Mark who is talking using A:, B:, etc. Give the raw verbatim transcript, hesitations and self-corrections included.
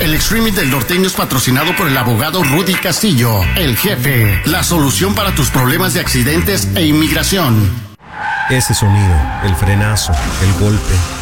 A: El Extreme del Norteño es patrocinado por el abogado Rudy Castillo, el jefe. La solución para tus problemas de accidentes e inmigración.
B: Ese sonido, el frenazo, el golpe.